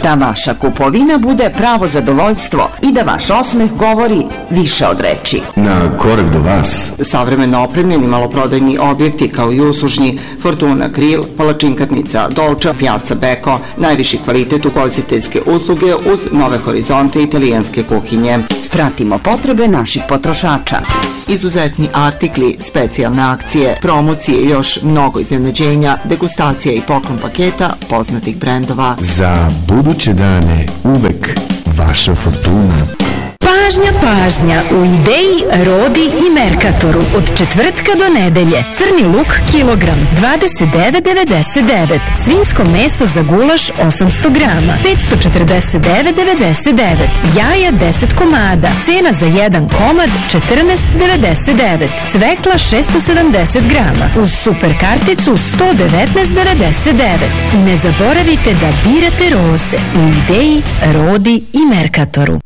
Da vaša kupovina bude pravo zadovoljstvo i da vaš osmeh govori više od reči. Na korak do vas. Savremeno opremljeni maloprodajni objekti kao i uslužni Fortuna Grill, palačinkarnica Dolča, Piazza Beko, najviši kvalitet ugostiteljske usluge uz nove horizonte italijanske kuhinje. Pratimo potrebe naših potrošača. Izuzetni artikli, specijalne akcije, promocije i još mnogo iznenađenja, degustacija i poklon paketa poznatih brendova. Za buduće dane uvek vaša Fortuna. Pažnja, pažnja, u Ideji, Rodi i Merkatoru od četvrtka do nedelje. Crni luk kilogram 29,99, svinjsko meso za gulaš 800 grama 549,99, jaja 10 komada, cena za jedan komad 14,99, cvekla 670 grama uz super karticu 119,99. I ne zaboravite da birate roze u Ideji, Rodi i Merkatoru.